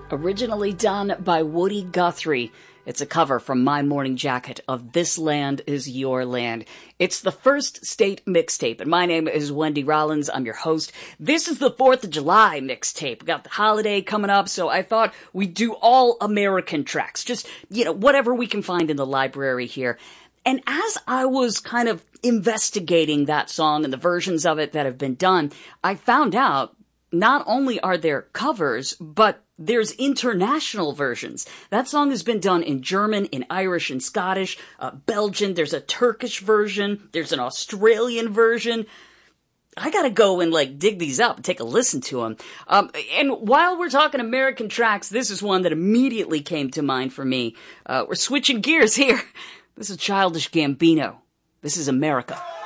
Originally done by Woody Guthrie. It's a cover from My Morning Jacket of This Land Is Your Land. It's the First State mixtape, and my name is Wendy Rollins. I'm your host. This is the 4th of July mixtape. We got the holiday coming up, so I thought we'd do all American tracks. Just, whatever we can find in the library here. And as I was kind of investigating that song and the versions of it that have been done, I found out not only are there covers, but there's international versions. That song has been done in German, in Irish, and Scottish, Belgian. There's a Turkish version. There's an Australian version. I gotta go and dig these up and take a listen to them. And while we're talking American tracks, this is one that immediately came to mind for me. We're switching gears here. This is Childish Gambino. This is America.